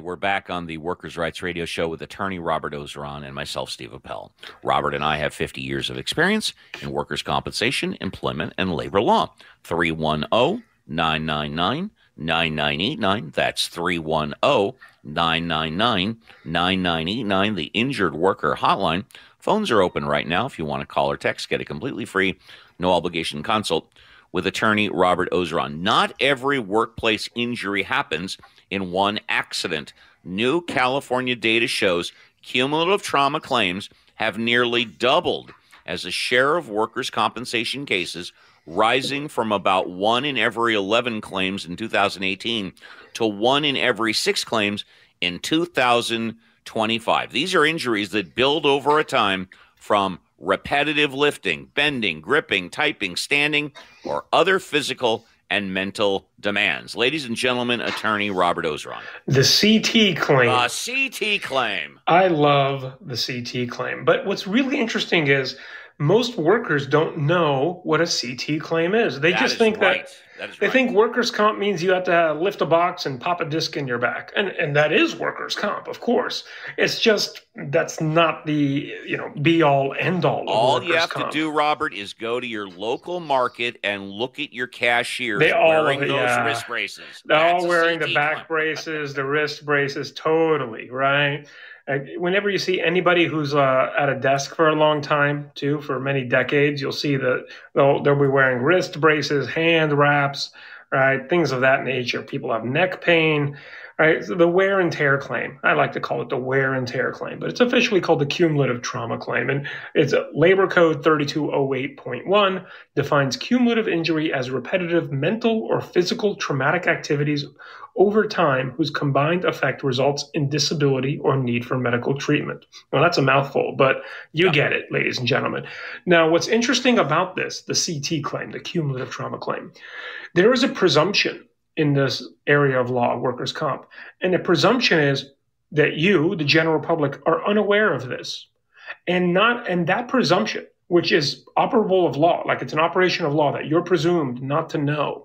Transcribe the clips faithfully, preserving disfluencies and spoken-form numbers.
And we're back on the Workers' Rights Radio Show with attorney Robert Ozeron and myself, Steve Appel. Robert and I have fifty years of experience in workers' compensation, employment, and labor law. three one zero, nine nine nine, nine nine eight nine. That's three one zero, nine nine nine, nine nine eight nine, the Injured Worker Hotline. Phones are open right now if you want to call or text. Get a completely free, no obligation consult with attorney Robert Ozeron. Not every workplace injury happens in one accident. New California data shows cumulative trauma claims have nearly doubled as a share of workers' compensation cases, rising from about one in every eleven claims in two thousand eighteen to one in every six claims in two thousand twenty-five. These are injuries that build over a time from repetitive lifting, bending, gripping, typing, standing, or other physical and mental demands. Ladies and gentlemen, attorney Robert Ozeron. The C T claim. A C T claim. I love the C T claim. But what's really interesting is most workers don't know what a C T claim is. They That just is think right. that That is they right. think workers' comp means you have to lift a box and pop a disc in your back. And and that is workers' comp, of course. It's just that's not the, you know, be all end all of All workers' you have comp. to do, Robert, is go to your local market and look at your cashiers They all- wearing those yeah. wrist braces. They're That's all a wearing C the T back claim. braces, the wrist braces, totally, right? Uh, whenever you see anybody who's uh, at a desk for a long time, too, for many decades, you'll see that they'll, they'll be wearing wrist braces, hand wraps, right? Things of that nature. People have neck pain, right? So the wear and tear claim. I like to call it the wear and tear claim, but it's officially called the cumulative trauma claim. And it's Labor Code thirty-two oh eight point one defines cumulative injury as repetitive mental or physical traumatic activities over time whose combined effect results in disability or need for medical treatment. Well, that's a mouthful, but you Yeah. get it, ladies and gentlemen. Now, what's interesting about this, the C T claim, the cumulative trauma claim, there is a presumption in this area of law, workers' comp, and the presumption is that you, the general public, are unaware of this. And not and that presumption, which is operable of law, like it's an operation of law that you're presumed not to know,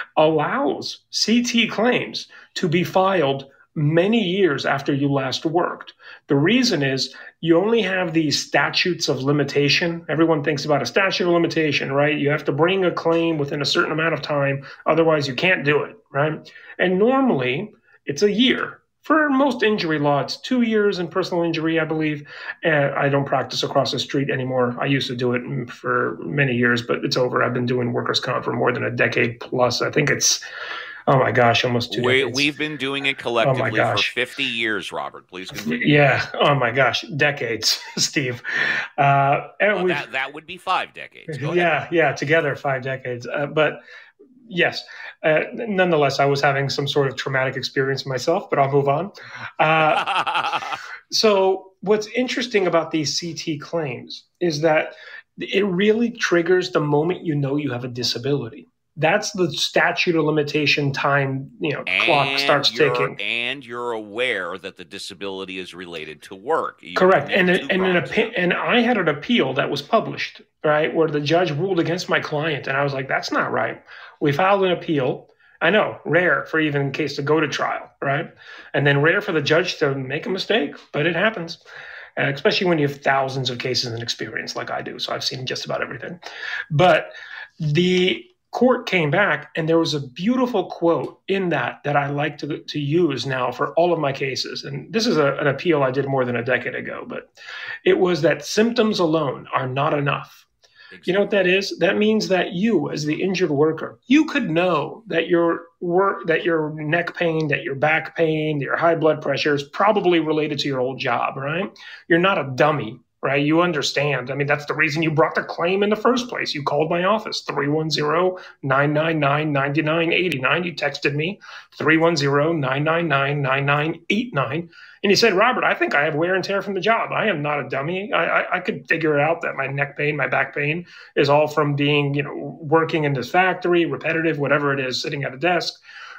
allows C T claims to be filed many years after you last worked. The reason is you only have these statutes of limitation. Everyone thinks about a statute of limitation, right? You have to bring a claim within a certain amount of time, otherwise you can't do it, right? And normally it's a year. For most injury law, it's two years in personal injury, I believe. Uh, I don't practice across the street anymore. I used to do it for many years, but it's over. I've been doing workers' comp for more than a decade plus. I think it's, oh my gosh, almost two We, decades. we've been doing it collectively for gosh. fifty years, Robert. Please continue. Yeah. Oh my gosh, decades, Steve. Uh, and Well, we've, that, that would be five decades. Go ahead. yeah, yeah, together five decades. Uh, but yes, uh, nonetheless, I was having some sort of traumatic experience myself, but I'll move on. Uh, so what's interesting about these C T claims is that it really triggers the moment you know you have a disability. That's the statute of limitation time, you know, clock And starts you're- ticking. And you're aware that the disability is related to work. You Correct. commit And two and an crimes. appe- and I had an appeal that was published, right, where the judge ruled against my client, and I was like, that's not right. We filed an appeal. I know, rare for even in case to go to trial, right? And then rare for the judge to make a mistake, but it happens. Uh, especially when you have thousands of cases and experience like I do. So I've seen just about everything. But the court came back, and there was a beautiful quote in that that I like to, to use now for all of my cases. And this is a, an appeal I did more than a decade ago, but it was that symptoms alone are not enough. You know what that is? That means that you, as the injured worker, you could know that your work, that your neck pain, that your back pain, your high blood pressure is probably related to your old job, right? You're not a dummy, right? You understand. I mean, that's the reason you brought the claim in the first place. You called my office, three one zero, nine nine nine, nine nine eight nine. You texted me, three one zero, nine nine nine, nine nine eight nine. And he said, Robert, I think I have wear and tear from the job. I am not a dummy. I, I, I could figure it out that my neck pain, my back pain is all from being, you know, working in this factory, repetitive, whatever it is, sitting at a desk,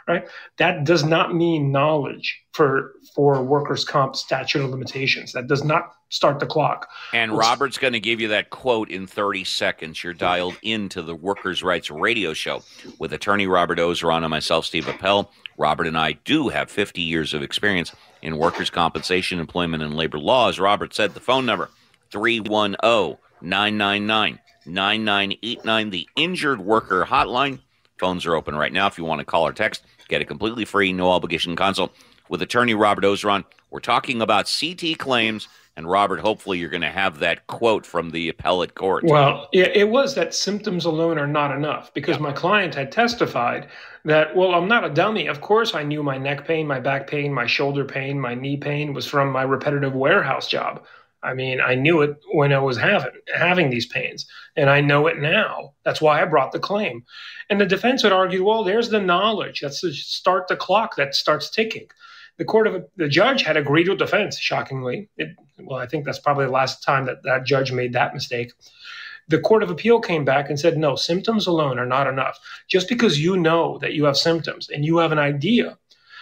right? That does not mean knowledge for for workers' comp statute of limitations. That does not start the clock. And It's, Robert's going to give you that quote in thirty seconds. You're dialed into the Workers' Rights Radio Show with attorney Robert Ozeron and myself, Steve Appel. Robert and I do have fifty years of experience in workers' compensation, employment, and labor law. As Robert said, the phone number, three one zero, nine nine nine, nine nine eight nine, the Injured Worker Hotline. Phones are open right now if you want to call or text. Get a completely free, no obligation consult with attorney Robert Ozeron. We're talking about C T claims. And Robert, hopefully you're going to have that quote from the appellate court. Well, it, it was that symptoms alone are not enough, because yeah. my client had testified that, well, I'm not a dummy. Of course, I knew my neck pain, my back pain, my shoulder pain, my knee pain was from my repetitive warehouse job. I mean, I knew it when I was having having these pains, and I know it now. That's why I brought the claim. And the defense would argue, well, there's the knowledge. That's the start the clock that starts ticking. The court of the judge had agreed with defense, shockingly. It, well, I think that's probably the last time that that judge made that mistake. The Court of Appeal came back and said, no, symptoms alone are not enough. Just because you know that you have symptoms and you have an idea,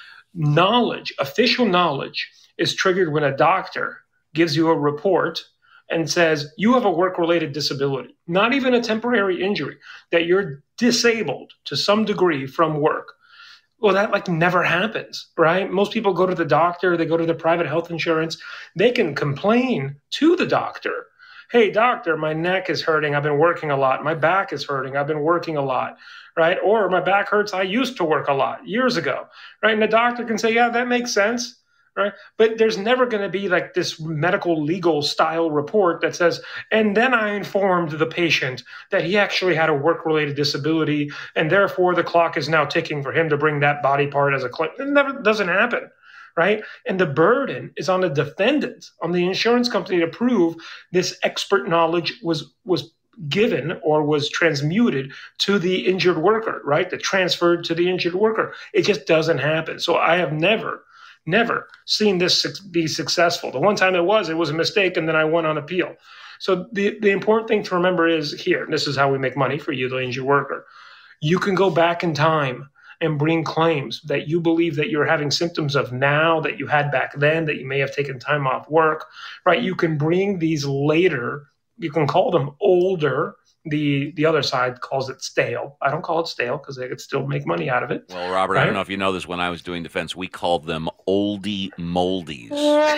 knowledge, official knowledge, is triggered when a doctor gives you a report and says you have a work-related disability, not even a temporary injury, that you're disabled to some degree from work. Well, that like never happens, right? Most people go to the doctor, they go to the private health insurance, they can complain to the doctor. Hey, doctor, my neck is hurting. I've been working a lot. My back is hurting. I've been working a lot, right? Or my back hurts. I used to work a lot years ago, right? And the doctor can say, yeah, that makes sense. Right. But there's never going to be like this medical legal style report that says, and then I informed the patient that he actually had a work related disability, and therefore the clock is now ticking for him to bring that body part as a claim. It never doesn't happen. Right. And the burden is on the defendant, on the insurance company, to prove this expert knowledge was was given or was transmuted to the injured worker. Right. That transferred to the injured worker. It just doesn't happen. So I have never. Never seen this be successful. The one time it was, it was a mistake, and then I won on appeal. So the, the important thing to remember is here, and this is how we make money for you, the injured worker. You can go back in time and bring claims that you believe that you're having symptoms of now, that you had back then, that you may have taken time off work, right? You can bring these later. You can call them older. The the other side calls it stale. I don't call it stale because they could still make money out of it. Well, Robert, right? I don't know if you know this. When I was doing defense, we called them oldie moldies.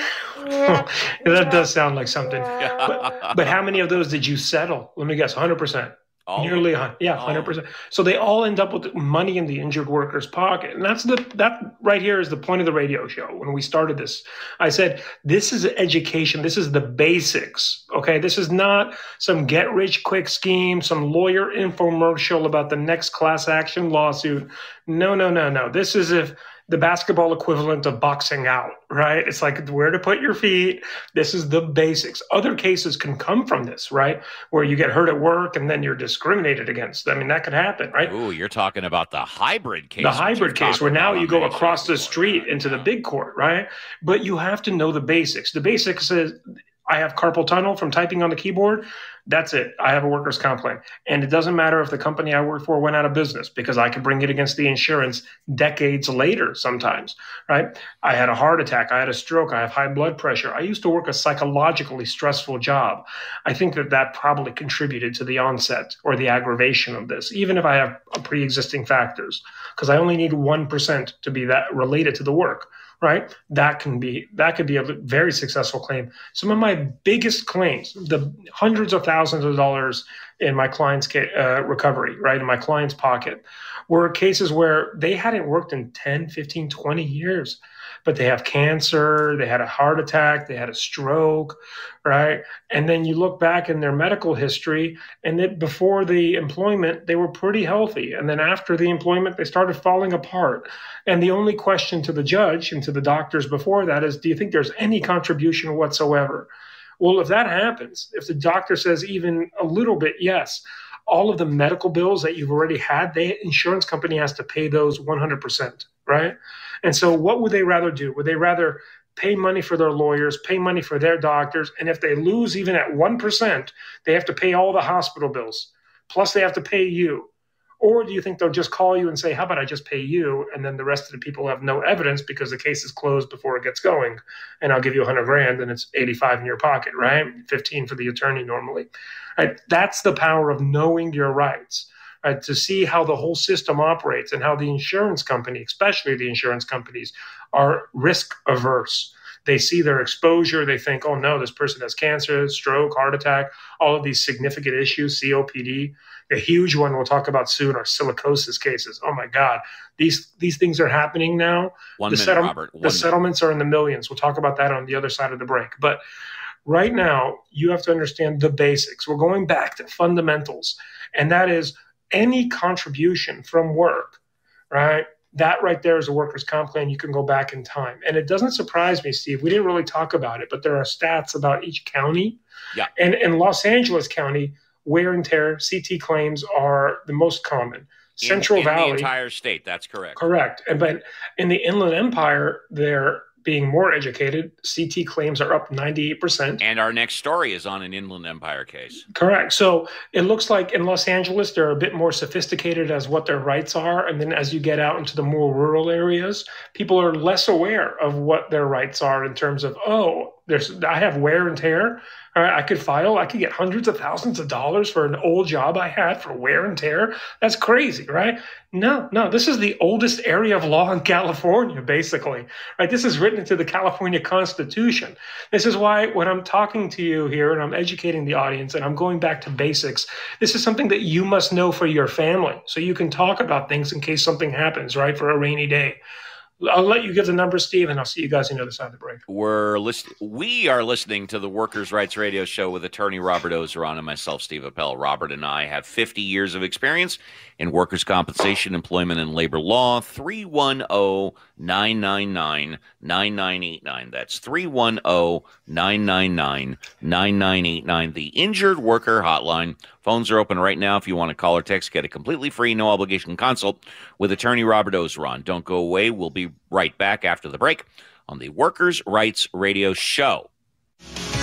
That does sound like something. But, but how many of those did you settle? Let me guess, one hundred percent. All Nearly, yeah, one hundred percent. So they all end up with money in the injured worker's pocket. And that's the that right here is the point of the radio show. When we started this, I said, this is education. This is the basics. Okay. This is not some get rich quick scheme, some lawyer infomercial about the next class action lawsuit. No, no, no, no. This is if the basketball equivalent of boxing out, right? It's like where to put your feet. This is the basics. Other cases can come from this, right? Where you get hurt at work and then you're discriminated against. I mean, that could happen, right? Ooh, you're talking about the hybrid case. The hybrid case where now you go across the street into the big court, right? But you have to know the basics. The basics is I have carpal tunnel from typing on the keyboard. That's it. I have a workers' comp claim. And it doesn't matter if the company I work for went out of business because I could bring it against the insurance decades later sometimes, right? I had a heart attack. I had a stroke. I have high blood pressure. I used to work a psychologically stressful job. I think that that probably contributed to the onset or the aggravation of this, even if I have pre-existing factors, because I only need one percent to be that related to the work. Right, that can be that could be a very successful claim. Some of my biggest claims, the hundreds of thousands of dollars in my client's uh, recovery, right, in my client's pocket, were cases where they hadn't worked in ten, fifteen, twenty years, but they have cancer, they had a heart attack, they had a stroke, right? And then you look back in their medical history, and that before the employment, they were pretty healthy. And then after the employment, they started falling apart. And the only question to the judge and to the doctors before that is, do you think there's any contribution whatsoever? Well, if that happens, if the doctor says even a little bit, yes, all of the medical bills that you've already had, the insurance company has to pay those one hundred percent, right? And so what would they rather do? Would they rather pay money for their lawyers, pay money for their doctors, and if they lose even at one percent, they have to pay all the hospital bills, plus they have to pay you? Or do you think they'll just call you and say, how about I just pay you? And then the rest of the people have no evidence because the case is closed before it gets going. And I'll give you a hundred grand and it's eighty-five in your pocket, right? fifteen for the attorney normally. Right? That's the power of knowing your rights, right? To see how the whole system operates and how the insurance company, especially the insurance companies, are risk averse. They see their exposure. They think, oh, no, this person has cancer, stroke, heart attack, all of these significant issues, C O P D. The huge one we'll talk about soon are silicosis cases. Oh, my God. These these things are happening now. One the minute, settle- Robert. One the minute. settlements are in the millions. We'll talk about that on the other side of the break. But right now, you have to understand the basics. We're going back to fundamentals, and that is any contribution from work, right? That right there is a workers' comp claim. You can go back in time. And it doesn't surprise me, Steve. We didn't really talk about it, but there are stats about each county. Yeah. And in Los Angeles County, wear and tear, C T claims are the most common. Central in, in Valley. the entire state, that's correct. Correct. And but in the Inland Empire, they're being more educated. C T claims are up ninety-eight percent. And our next story is on an Inland Empire case. Correct. So it looks like in Los Angeles, they're a bit more sophisticated as what their rights are. And then as you get out into the more rural areas, people are less aware of what their rights are in terms of, oh, there's I have wear and tear. All right, I could file, I could get hundreds of thousands of dollars for an old job I had for wear and tear. That's crazy, right? No, no, this is the oldest area of law in California, basically, right? This is written into the California Constitution. This is why when I'm talking to you here and I'm educating the audience and I'm going back to basics, this is something that you must know for your family so you can talk about things in case something happens, right, for a rainy day. I'll let you give the number, Steve, and I'll see you guys on the other side of the break. We're list- we are listening to the Workers' Rights Radio Show with attorney Robert Ozeron and myself, Steve Appel. Robert and I have fifty years of experience in workers' compensation, employment, and labor law. three one zero, nine nine nine, nine nine eight nine. That's three one zero, nine nine nine, nine nine eight nine, the Injured Worker Hotline. Phones are open right now if you want to call or text. Get a completely free, no-obligation consult with attorney Robert Ozeron. Don't go away. We'll be right back after the break on the Workers' Rights Radio Show.